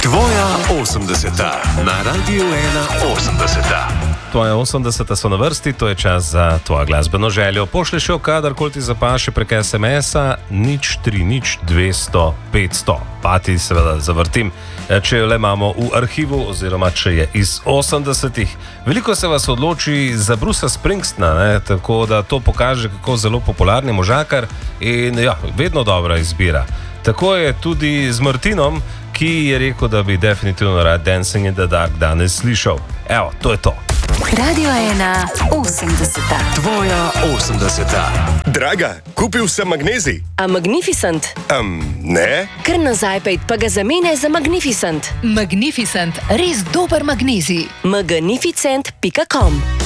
Tvoja 80. na Radiu 81. Tvoje 80 so na vrsti, to je čas za tvojo glasbeno željo. Pošlješ jo kadarkoli ti zapaše prek SMS-a 030 200 500. Pa ti seveda zavrtim, če jo le imamo v arhivu oziroma če je iz 80-ih. Veliko se vas odloči za Brucea Springsteena, tako da to pokaže, kako zelo popularni možakar in ja, vedno dobra izbira. Tako je tudi z Martinom, ki je rekel, da bi definitivno rad Dancing in the Dark danes slišal. Evo, to je to. Radio 1 80. Tvoja 80. Draga, kupil sem magnezij. A Magnificent? Ne. Kar nazaj pejt, pa ga zamene za Magnificent. Magnificent, res dober magnezij. magnificent.com